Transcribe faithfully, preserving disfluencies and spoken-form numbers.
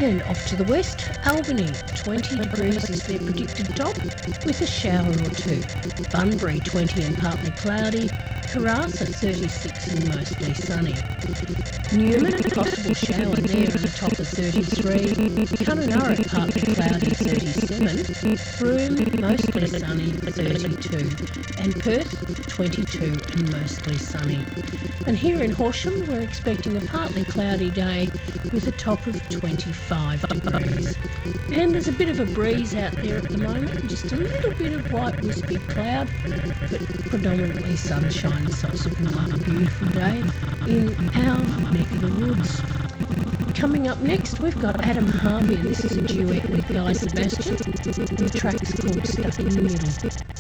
And off to the west, Albany, twenty degrees is their predicted top, with a shower or two. Bunbury, twenty and partly cloudy. Karratha, thirty-six and mostly sunny. Newman, a possible shower there and a top of thirty-three. Kununurra, partly cloudy, thirty-seven. Broome, mostly sunny, thirty-two. And Perth, twenty-two and mostly sunny. And here in Horsham, we're expecting a partly cloudy day with a top of twenty-five degrees. And there's a bit of a breeze out there at the moment, just a little bit of white wispy cloud, but predominantly sunshine. So it's another beautiful day in our neck of the woods. Coming up next, we've got Adam Harvey. This is a duet with Guy Sebastian. The track's called Stuck in the Middle.